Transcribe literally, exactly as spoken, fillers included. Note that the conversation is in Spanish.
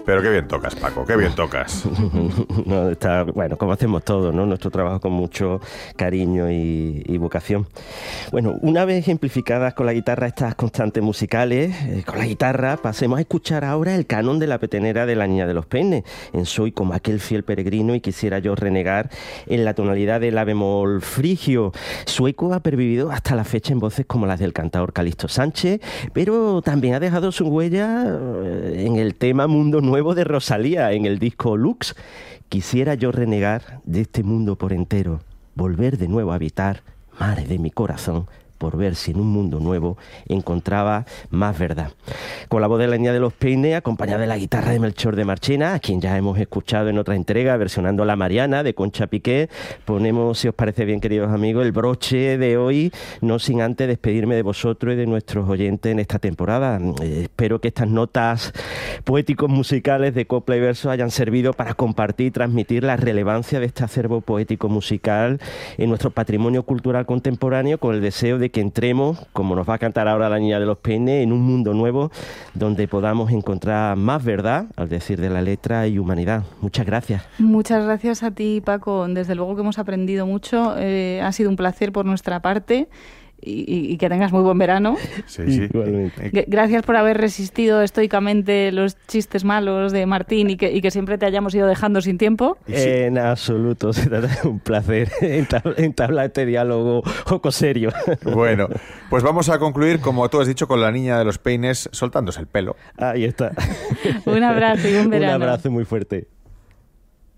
Pero qué bien tocas, Paco, qué bien tocas. No, está, bueno, como hacemos todos, ¿no? Nuestro trabajo con mucho cariño y, y vocación. Bueno, una vez ejemplificadas con la guitarra estas constantes musicales, eh, con la guitarra pasemos a escuchar ahora el canon de la petenera de la Niña de los Peines, en Soy como aquel fiel peregrino y quisiera yo renegar, en la tonalidad de la bemol frigio. Su eco ha pervivido hasta la fecha en voces como las del cantador Calixto Sánchez, pero también ha dejado su huella en el tema Mundo Nuevo de Rosalía, en el disco Lux. Quisiera yo renegar de este mundo por entero, volver de nuevo a habitar mares de mi corazón, por ver si en un mundo nuevo encontraba más verdad. Con la voz de la Niña de los Peines, acompañada de la guitarra de Melchor de Marchena, a quien ya hemos escuchado en otra entrega, versionando La Mariana de Concha Piqué, ponemos, si os parece bien, queridos amigos, el broche de hoy, no sin antes despedirme de vosotros y de nuestros oyentes en esta temporada. Eh, espero que estas notas poéticos musicales de copla y verso hayan servido para compartir y transmitir la relevancia de este acervo poético musical en nuestro patrimonio cultural contemporáneo, con el deseo de que entremos, como nos va a cantar ahora la Niña de los Peines, en un mundo nuevo donde podamos encontrar más verdad, al decir de la letra, y humanidad. Muchas gracias. Muchas gracias a ti, Paco. Desde luego que hemos aprendido mucho. Eh, ha sido un placer por nuestra parte. Y, y que tengas muy buen verano. Sí, sí. Igualmente. Gracias por haber resistido estoicamente los chistes malos de Martín y que, y que siempre te hayamos ido dejando sin tiempo. En absoluto, se trata de un placer entablar este diálogo joco serio. Bueno, pues vamos a concluir, como tú has dicho, con la Niña de los Peines soltándose el pelo. Ahí está. Un abrazo y un verano. Un abrazo muy fuerte.